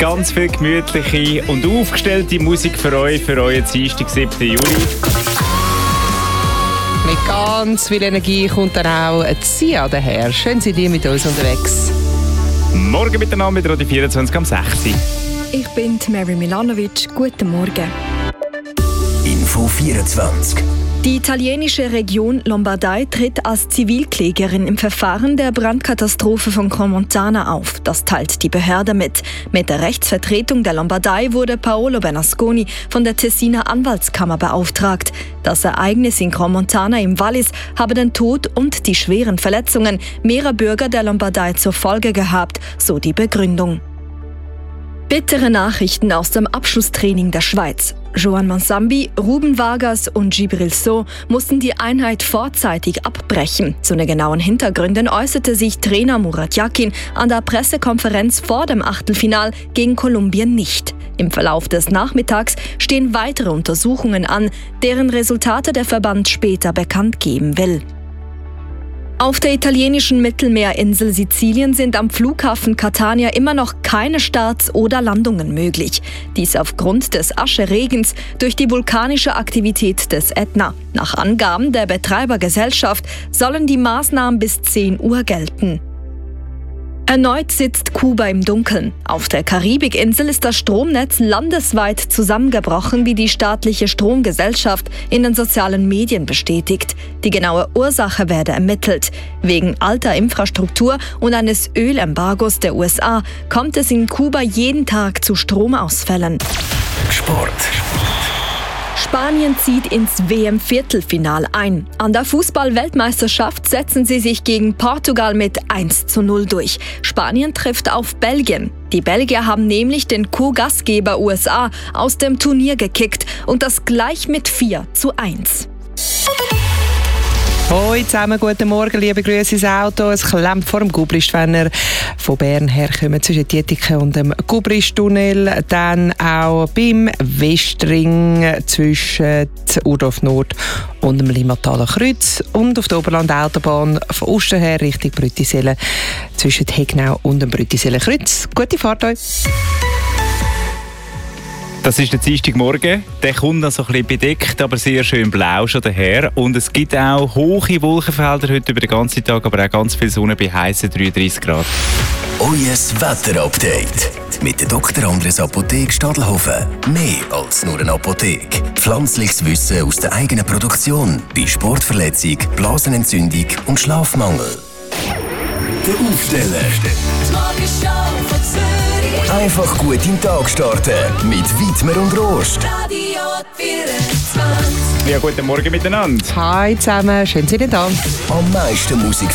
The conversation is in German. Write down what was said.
Ganz viel gemütliche und aufgestellte Musik für euch, für euren Dienstag, 7. Juli. Mit ganz viel Energie kommt dann auch Sia daher. Schön sind ihr mit uns unterwegs. Morgen miteinander mit Radio 24 am 6. Ich bin Mary Milanovic. Guten Morgen. Info 24. Die italienische Region Lombardei tritt als Zivilklägerin im Verfahren der Brandkatastrophe von Cremona auf. Das teilt die Behörde mit. Mit der Rechtsvertretung der Lombardei wurde Paolo Bernasconi von der Tessiner Anwaltskammer beauftragt. Das Ereignis in Cremona im Wallis habe den Tod und die schweren Verletzungen mehrerer Bürger der Lombardei zur Folge gehabt, so die Begründung. Bittere Nachrichten aus dem Abschlusstraining der Schweiz. Joan Mansambi, Ruben Vargas und Djibril Sow mussten die Einheit vorzeitig abbrechen. Zu den genauen Hintergründen äußerte sich Trainer Murat Yakin an der Pressekonferenz vor dem Achtelfinal gegen Kolumbien nicht. Im Verlauf des Nachmittags stehen weitere Untersuchungen an, deren Resultate der Verband später bekannt geben will. Auf der italienischen Mittelmeerinsel Sizilien sind am Flughafen Catania immer noch keine Starts oder Landungen möglich. Dies aufgrund des Ascheregens durch die vulkanische Aktivität des Ätna. Nach Angaben der Betreibergesellschaft sollen die Maßnahmen bis 10 Uhr gelten. Erneut sitzt Kuba im Dunkeln. Auf der Karibikinsel ist das Stromnetz landesweit zusammengebrochen, wie die staatliche Stromgesellschaft in den sozialen Medien bestätigt. Die genaue Ursache werde ermittelt. Wegen alter Infrastruktur und eines Ölembargos der USA kommt es in Kuba jeden Tag zu Stromausfällen. Sport. Spanien zieht ins WM-Viertelfinal ein. An der Fußball-Weltmeisterschaft setzen sie sich gegen Portugal mit 1:0 durch. Spanien trifft auf Belgien. Die Belgier haben nämlich den Co-Gastgeber USA aus dem Turnier gekickt und das gleich mit 4:1. Hoi zusammen, guten Morgen, liebe Grüße ins Auto. Es klemmt vor dem Gubrist, wenn ihr von Bern herkommt, zwischen Dietike und dem Gubrist-Tunnel. Dann auch beim Westring zwischen Urdorf Nord und dem Limmataler Kreuz. Und auf der Oberland-Autobahn von Osten her Richtung Brüttisellen zwischen Hegnau und dem Brüttiseller Kreuz. Gute Fahrt euch! Das ist der Dienstagmorgen. Der kommt noch so ein bisschen bedeckt, aber sehr schön blau schon daher. Und es gibt auch hohe Wolkenfelder heute über den ganzen Tag, aber auch ganz viel Sonne bei heißen 33 Grad. Euer Wetter-Update mit der Dr. Andres Apotheke Stadelhofen. Mehr als nur eine Apotheke. Pflanzliches Wissen aus der eigenen Produktion bei Sportverletzung, Blasenentzündung und Schlafmangel. Der Aufsteller. Einfach gut in den Tag starten mit Wittmer und Rost. Ja, guten Morgen miteinander. Hi zusammen, schön sind ihr da. Am meisten Musik